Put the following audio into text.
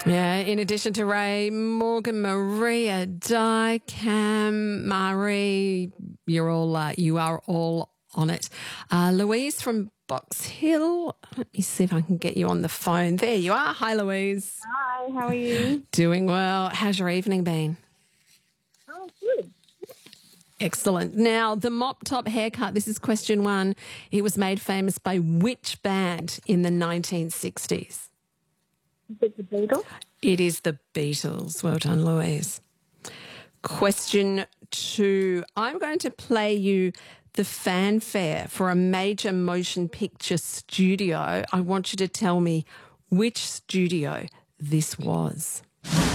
Yeah, in addition to Ray, Morgan, Maria, Di, Cam, Marie, you are all on it. Louise from Box Hill. Let me see if I can get you on the phone. There you are. Hi, Louise. Hi, how are you? Doing well. How's your evening been? Oh, good. Excellent. Now, the mop top haircut, this is question one. It was made famous by which band in the 1960s? Is it the Beatles? It is the Beatles. Well done, Louise. Question two. I'm going to play you the fanfare for a major motion picture studio. I want you to tell me which studio this was.